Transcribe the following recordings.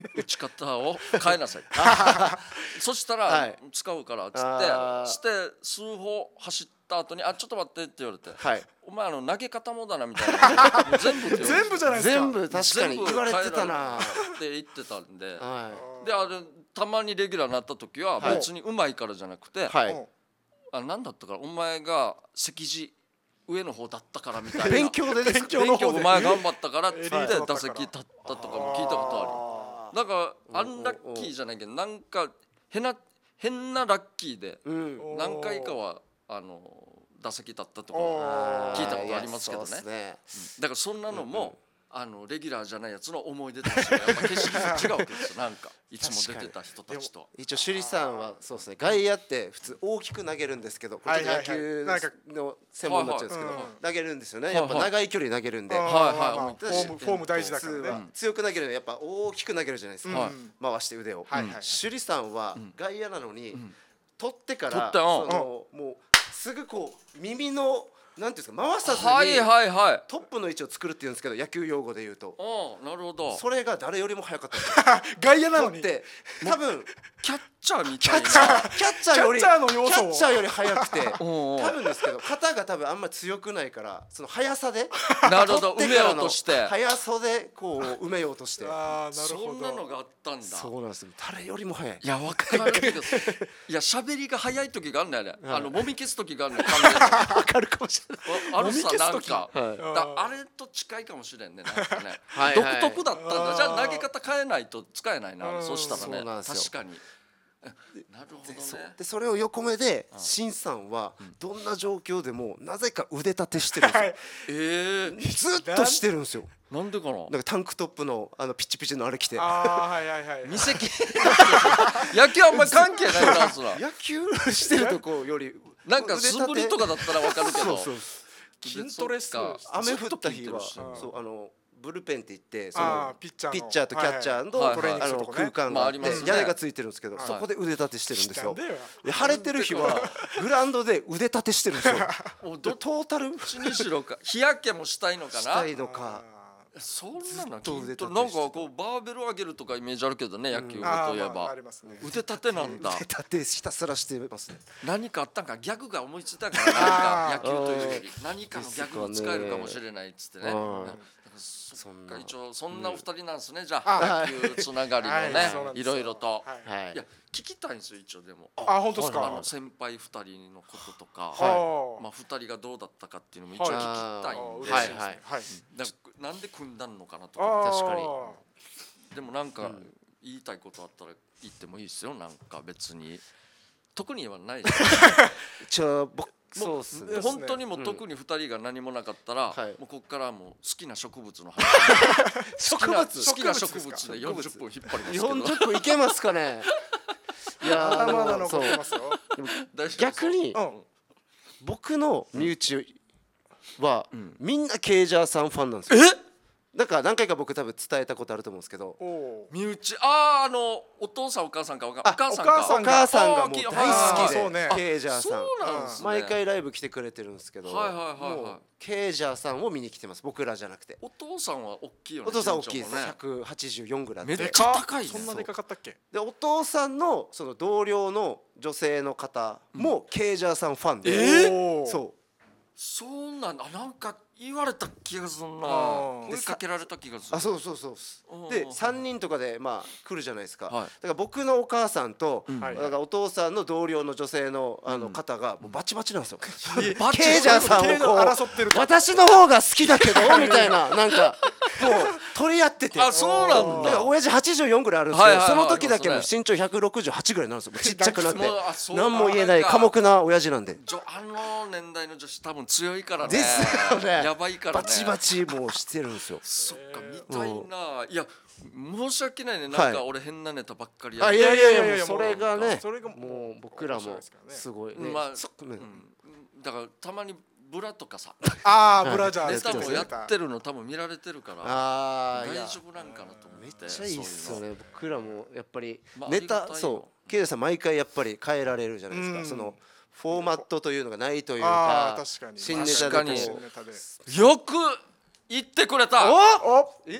打ち方を変えなさいそしたら、 はい使うからっつあーってして数歩走った後にちょっと待ってって言われて、 はいお前投げ方もだなみたいなもう全部って言われて全部じゃないですか。 全部確かに言われてたな。 って言ってたんで、 はであれたまにレギュラーになった時ははい別にうまいからじゃなくて、 いはいなんだったからお前が席次上の方だったからみたいな勉強でですか。 勉強の方でお前頑張ったからって言ってエリートだったから打席立ったとかも聞いたことある。だからアンラッキーじゃないけどなんか変なラッキーでうん何回かは打席立ったとかおー聞いたことありますけどね。 そうっすね。 だからそんなのもレギュラーじゃないやつの思い出としてやっぱ景色が違うわけですよ。なんかいつも出てた人たちと。 一応首里さんはそうですね、外野って普通大きく投げるんですけど、これちょっと野球なんかの専門になっちゃうんですけど、 はいはい投げるんですよね。やっぱ長い距離投げるんで、 はいはいフォーム大事だからね。 普通は強く投げるのはやっぱ大きく投げるじゃないですか、 はい回して腕を、 はいはい首里さんは外野なのに、取ってから取ったもうすぐこう耳のなんていうんですか、回さずに、 はいはいはい。 トップの位置を作るっていうんですけど、野球用語で言うとなるほど。 それが誰よりも速かったんですよ。 外野なのに。 取って多分キャッチャーみたいな。 キャッチャーよりキャッチャーの要素をキャッチャーより速くておうおう多分ですけど肩が多分あんまり強くないからその速さでなるほど、埋めよ取ってからのうとして。 速さでこう埋めようとしてああなるそほど。 んなのがあったんだ。 そうなんですよ。誰よりも速い。 いや分かるけど、いや喋りが早い時があるんだよね。もみ消す時があるんだよ。完わかるかもしれない。 全にあるさなんか。 はいあれと近いかもしれんね。なんかねはい独特だったんだ。じゃあ投げ方変えないと使えないな。そしたそうらね、 なんですよ確かに。なるほどね。 でそれを横目で新さんはどんな状況でもなぜか腕立てしてるんですよ。ずっとしてるんですよ。 なんでかな。 なんかタンクトップのピチピチのあれ着て。 ああはいはいはい。 二席野球あんまり関係ないなそら。 野球してるとこよりなんか素振りとかだったら分かるけど。 そう筋トレっすそっか雨降った日はずっと筋トレしてんのそうブルペンって言ってそあのーピッチャーのとキャッチャーのはいはいトレーニングするとこね空間があってまあありますね屋根がついてるんですけどはいそこで腕立てしてるんですよ。 知ったんだよで晴れてる日はグラウンドで腕立てしてるんですよ。 もうトータルどっちにしろか日焼けもしたいのかな。 したいのか。 そんなのと腕立てしてたなんかこうバーベル上げるとかイメージあるけどね、野球といえまあばありますね。 腕立てなんだ。 腕立てひたすらしてますね。 何かあったんか、ギャグが思いついたからあ何か野球というより何かのギャグを使えるかもしれないっつってね。 うんだからそっんなか一応そんなお二人なんですね。じゃああ野球つながりのはいねそうなんですよいろいろと。 はいはいいや聞きたいんですよ一応でも。 あ本当ですか。 先輩二人のこととか、 はまあ二人がどうだったかっていうのも一応聞きたいんあで、 嬉しいですねはいはい。 だからなんで組んだのかなとあか。 ー確かにでもなんか言いたいことあったら言ってもいいですよ。なんか別に特にはないし僕そうっすね。 ね本当にもう特に2人が何もなかったら、 はいもうここからはもう好きな植物の植物好きな植物で40分引っ張りますけど 40分いけますかね。いやまだまだーそう残ってますよ。 大丈夫逆にうん。 僕の身内はみんなケイジャーさんファンなんですよ。なんか何回か僕多分伝えたことあると思うんですけど、 おお。 身内お父さんお母さんかお母さんかお母さんお母さんがもう大好きそうねでケイジャーさんそうなんですね。 毎回ライブ来てくれてるんですけど、 はいはいはいはいもうケイジャーさんを見に来てます。僕らじゃなくて。 お父さんは大きいよね。 お父さん大きいです。 身長もね 184ぐらいあってめっちゃ高いねそんなでかかったっけ？ でお父さんのその同僚の女性の方もケイジャーさんファンで、 おーそそうなんだ。なんか言われた気がするな。 うん追いかけられた気がする。 うそうで3人とかでまあ来るじゃないですか、 はいだから僕のお母さんと、 はいだからお父さんの同僚の女性の方がもうバチバチなんですよ、 バチケイジャーさんをこう争ってると。 私の方が好きだけどみたいななんかもう取り合ってて、 あ、そうなんだ。 だから親父84ぐらいあるんですけど、 はいはいはいその時だけもうあります身長168ぐらいになるんですよ。もうちっちゃくなってもうそうなんだ何も言えない寡黙な親父なんで。 あの年代の女子多分強いからね。 ですよねやばいからね。 バチバチもうしてるんですよ。 そっか見たいな。いや申し訳ないね。なんか俺変なネタばっかりやる。 あいやいやいいやいややもうそれがねそれがもう僕らも面白いですからねすごいね。 まあうんうんだからたまにブラとかさああブラジャーネ好きですねタもやってるの多分見られてるから大ああいや丈夫なんかなと思って。 めっちゃいいっすよそううの。 ね。僕らもやっぱりまあネありがたいよタそうケイジャーさん毎回やっぱり変えられるじゃないですか。 うんそのフォーマットというのがないというあかー確かに新ネタ確かにでこ新ネタでよく言ってくれた。 おえ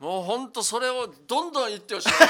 もうほんとそれをどんどん言ってほしい